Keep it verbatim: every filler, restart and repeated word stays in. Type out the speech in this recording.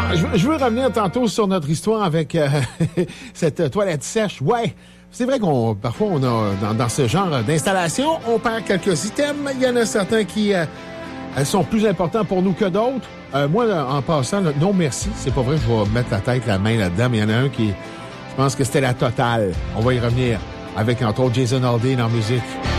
je, je veux revenir tantôt sur notre histoire avec euh, cette toilette sèche. Ouais, c'est vrai qu'on parfois, on a dans, dans ce genre d'installation, on perd quelques items. Il y en a certains qui euh, sont plus importants pour nous que d'autres. Euh, moi, en passant, là, non merci. C'est pas vrai que je vais mettre la tête, la main là-dedans, mais il y en a un qui, je pense que c'était la totale. On va y revenir avec, entre autres, Jason Aldean en musique.